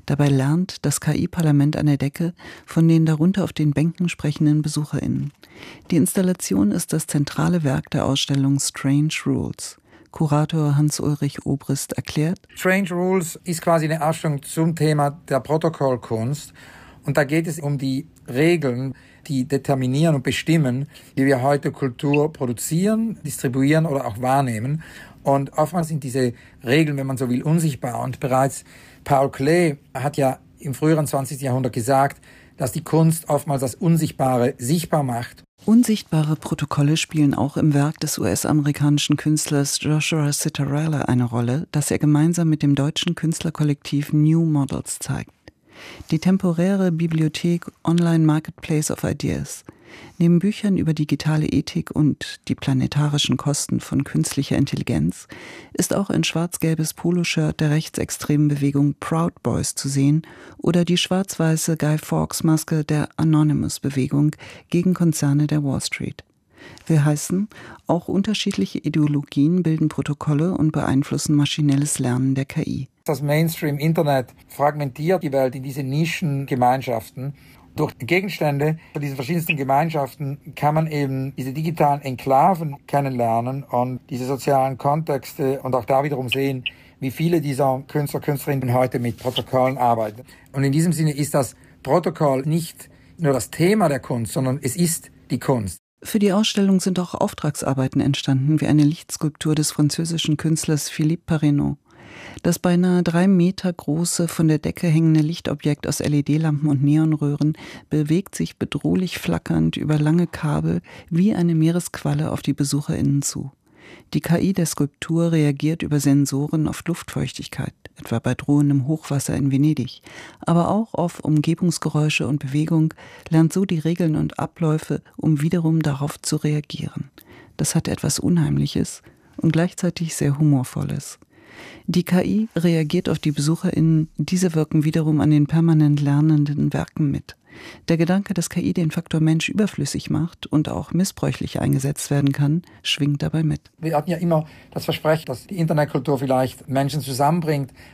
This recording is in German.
Dabei lernt das KI-Parlament an der Decke von den darunter auf den Bänken sprechenden BesucherInnen. Die Installation ist das zentrale Werk der Ausstellung Strange Rules. Kurator Hans-Ulrich Obrist erklärt: Strange Rules ist quasi eine Ausstellung zum Thema der Protokollkunst. Und da geht es um die Regeln, die determinieren und bestimmen, wie wir heute Kultur produzieren, distribuieren oder auch wahrnehmen. Und oftmals sind diese Regeln, wenn man so will, unsichtbar. Und bereits Paul Klee hat ja im früheren 20. Jahrhundert gesagt, dass die Kunst oftmals das Unsichtbare sichtbar macht. Unsichtbare Protokolle spielen auch im Werk des US-amerikanischen Künstlers Joshua Citarella eine Rolle, das er gemeinsam mit dem deutschen Künstlerkollektiv New Models zeigt. Die temporäre Bibliothek Online Marketplace of Ideas. Neben Büchern über digitale Ethik und die planetarischen Kosten von künstlicher Intelligenz ist auch ein schwarz-gelbes Poloshirt der rechtsextremen Bewegung Proud Boys zu sehen oder die schwarz-weiße Guy Fawkes-Maske der Anonymous-Bewegung gegen Konzerne der Wall Street. Will heißen, auch unterschiedliche Ideologien bilden Protokolle und beeinflussen maschinelles Lernen der KI. Das Mainstream-Internet fragmentiert die Welt in diese Nischengemeinschaften. Durch Gegenstände von diesen verschiedensten Gemeinschaften kann man eben diese digitalen Enklaven kennenlernen und diese sozialen Kontexte und auch da wiederum sehen, wie viele dieser Künstler, Künstlerinnen heute mit Protokollen arbeiten. Und in diesem Sinne ist das Protokoll nicht nur das Thema der Kunst, sondern es ist die Kunst. Für die Ausstellung sind auch Auftragsarbeiten entstanden, wie eine Lichtskulptur des französischen Künstlers Philippe Parenot. Das beinahe 3 Meter große, von der Decke hängende Lichtobjekt aus LED-Lampen und Neonröhren bewegt sich bedrohlich flackernd über lange Kabel wie eine Meeresqualle auf die BesucherInnen zu. Die KI der Skulptur reagiert über Sensoren auf Luftfeuchtigkeit, etwa bei drohendem Hochwasser in Venedig, aber auch auf Umgebungsgeräusche und Bewegung, lernt so die Regeln und Abläufe, um wiederum darauf zu reagieren. Das hat etwas Unheimliches und gleichzeitig sehr Humorvolles. Die KI reagiert auf die BesucherInnen, diese wirken wiederum an den permanent lernenden Werken mit. Der Gedanke, dass KI den Faktor Mensch überflüssig macht und auch missbräuchlich eingesetzt werden kann, schwingt dabei mit. Wir hatten ja immer das Versprechen, dass die Internetkultur vielleicht Menschen zusammenbringt.